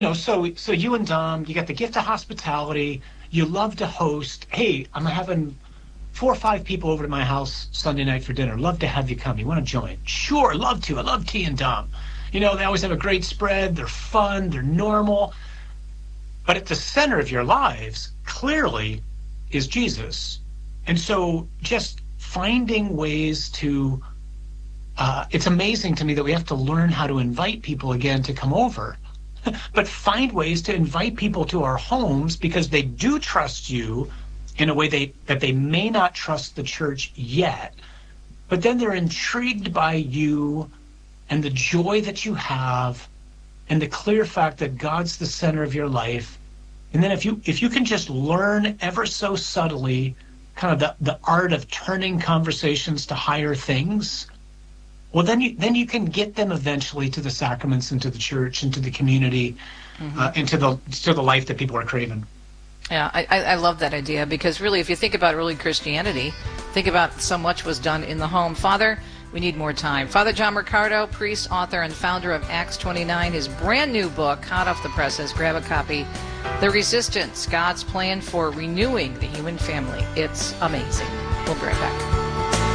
So you and Dom, you got the gift of hospitality. You love to host. Hey, I'm having 4 or 5 people over to my house Sunday night for dinner. Love to have you come. You want to join? Sure, love to. I love T and Dom. They always have a great spread. They're fun. They're normal. But at the center of your lives, clearly, is Jesus. And so just finding ways to, it's amazing to me that we have to learn how to invite people again to come over, but find ways to invite people to our homes because they do trust you in a way that they may not trust the church yet, but then they're intrigued by you and the joy that you have and the clear fact that God's the center of your life. And then if you can just learn ever so subtly kind of the art of turning conversations to higher things, well, then you can get them eventually to the sacraments and to the church and to the community, and to the life that people are craving. Yeah, I love that idea because really, if you think about early Christianity, think about so much was done in the home. Father, we need more time. Father John Riccardo, priest, author, and founder of Acts 29, his brand new book, hot off the presses, grab a copy, The Resistance, God's Plan for Renewing the Human Family. It's amazing. We'll be right back.